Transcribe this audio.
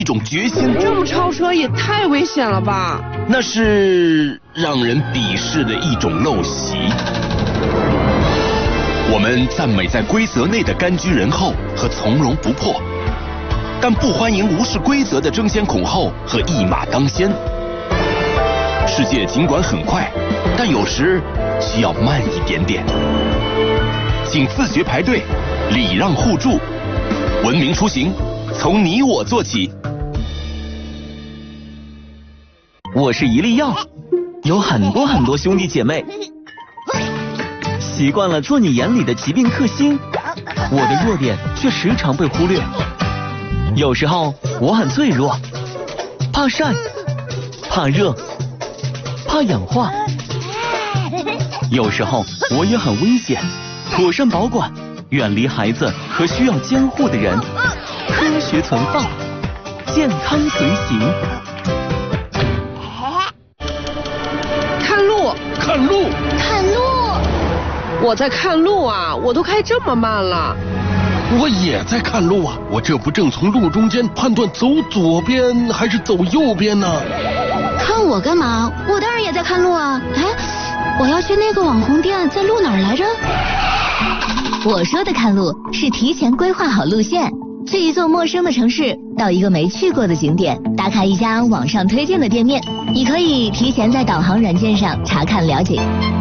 一种决心。 这么超车也太危险了吧！ 那是让人鄙视的一种陋习。我们赞美在规则内的甘居人后和从容不迫，但不欢迎无视规则的争先恐后和一马当先。世界尽管很快，但有时需要慢一点点。请自觉排队，礼让互助，文明出行，从你我做起。 我是一粒药，有很多兄弟姐妹，习惯了做你眼里的疾病克星，我的弱点却时常被忽略。有时候我很脆弱，怕晒，怕热，怕氧化。有时候我也很危险，妥善保管，远离孩子和需要监护的人，科学存放，健康随行。 看路， 看路， 看路。 我在看路啊，我都开这么慢了。 我也在看路啊，我这不正从路中间判断走左边还是走右边呢？ 看我干嘛？我当然也在看路啊。哎，我要去那个网红店，在路哪儿来着？我说的看路是提前规划好路线，去一座陌生的城市，到一个没去过的景点，打卡一家网上推荐的店面。你可以提前在导航软件上查看了解。